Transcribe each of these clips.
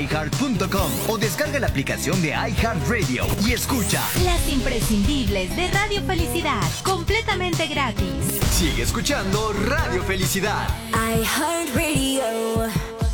iHeart.com o descarga la aplicación de iHeartRadio y escucha las imprescindibles de Radio Felicidad, completamente gratis. Sigue escuchando Radio Felicidad. iHeartRadio.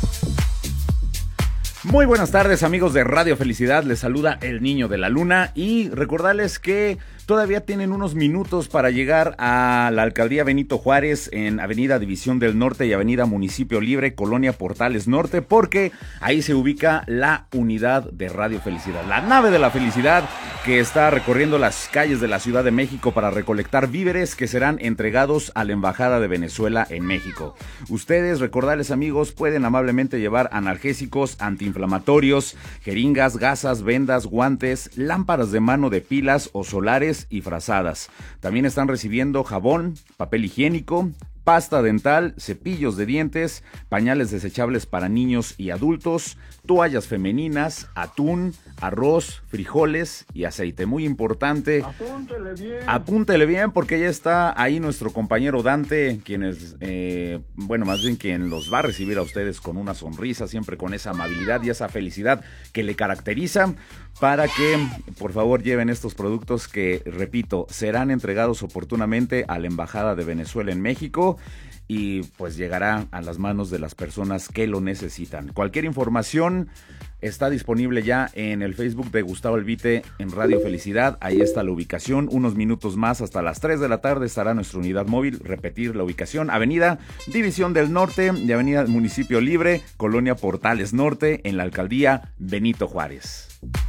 Muy buenas tardes, amigos de Radio Felicidad, les saluda el Niño de la Luna y recordarles que todavía tienen unos minutos para llegar a la Alcaldía Benito Juárez en Avenida División del Norte y Avenida Municipio Libre, Colonia Portales Norte, porque ahí se ubica la unidad de Radio Felicidad, la nave de la felicidad que está recorriendo las calles de la Ciudad de México para recolectar víveres que serán entregados a la Embajada de Venezuela en México. Ustedes, recordarles, amigos, pueden amablemente llevar analgésicos, antiinflamatorios, jeringas, gasas, vendas, guantes, lámparas de mano de pilas o solares y frazadas. También están recibiendo jabón, papel higiénico, pasta dental, cepillos de dientes, pañales desechables para niños y adultos, toallas femeninas, atún, arroz, frijoles y aceite. Muy importante. Apúntele bien porque ya está ahí nuestro compañero Dante, quien es, más bien quien los va a recibir a ustedes con una sonrisa, siempre con esa amabilidad y esa felicidad que le caracteriza, para que por favor lleven estos productos que, repito, serán entregados oportunamente a la Embajada de Venezuela en México y pues llegará a las manos de las personas que lo necesitan. Cualquier información está disponible ya en el Facebook de Gustavo Elvite en Radio Felicidad. Ahí está la ubicación. Unos minutos más, hasta las 3 de la tarde estará nuestra unidad móvil. Repetir la ubicación: Avenida División del Norte y Avenida Municipio Libre, Colonia Portales Norte, en la Alcaldía Benito Juárez.